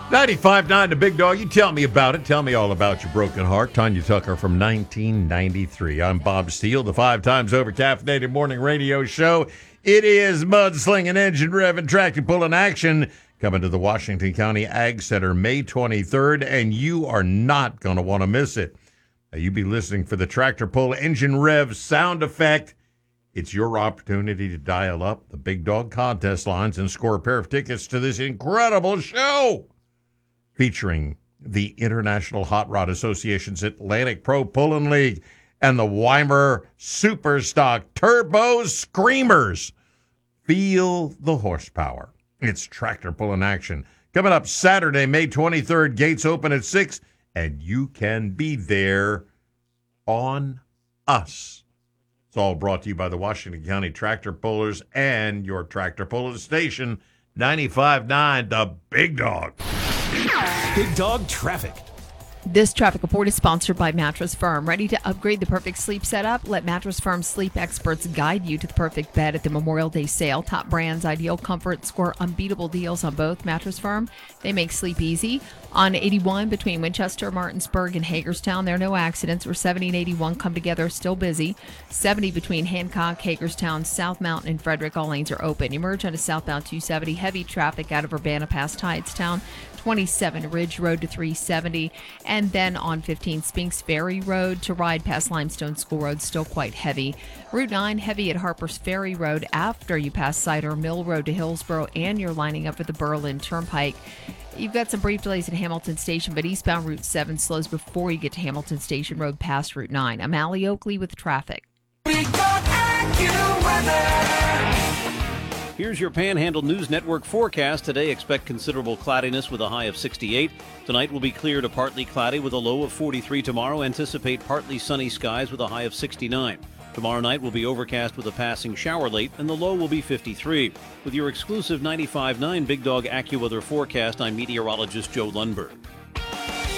95.9 The Big Dog. You tell me about it. Tell me all about your broken heart. Tanya Tucker from 1993. I'm Bob Steele, the 5 times over caffeinated morning radio show. It is mudslinging, engine revving, tractor pulling action coming to the Washington County Ag Center May 23rd, and you are not going to want to miss it. Now, you be listening for the tractor pull engine rev sound effect. It's your opportunity to dial up the Big Dog contest lines and score a pair of tickets to this incredible show featuring the International Hot Rod Association's Atlantic Pro Pulling League and the Weimer Superstock Turbo Screamers. Feel the horsepower. It's tractor pulling action. Coming up Saturday, May 23rd, gates open at 6, and you can be there on us. It's all brought to you by the Washington County Tractor Pullers and your Tractor Puller station, 95.9 The Big Dog. Big Dog Traffic. This traffic report is sponsored by Mattress Firm. Ready to upgrade the perfect sleep setup? Let Mattress Firm sleep experts guide you to the perfect bed at the Memorial Day sale. Top brands, ideal comfort, score unbeatable deals on both. Mattress Firm, they make sleep easy. On 81 between Winchester, Martinsburg, and Hagerstown, there are no accidents. Where 70 and 81 come together, still busy. 70 between Hancock, Hagerstown, South Mountain, and Frederick, all lanes are open. Emerge onto southbound 270, heavy traffic out of Urbana past Hydetown. 27 Ridge Road to 370, and then on 15 Spinks Ferry Road to ride past Limestone School Road, still quite heavy. Route 9 heavy at Harper's Ferry Road after you pass Cider Mill Road to Hillsborough, and you're lining up for the Berlin Turnpike. You've got some brief delays at Hamilton Station, but eastbound Route 7 slows before you get to Hamilton Station Road past Route 9. I'm Allie Oakley with traffic. Big Dog AccuWeather. Here's your Panhandle News Network forecast. Today, expect considerable cloudiness with a high of 68. Tonight will be clear to partly cloudy with a low of 43. Tomorrow, anticipate partly sunny skies with a high of 69. Tomorrow night will be overcast with a passing shower late, and the low will be 53. With your exclusive 95.9 Big Dog AccuWeather forecast, I'm meteorologist Joe Lundberg.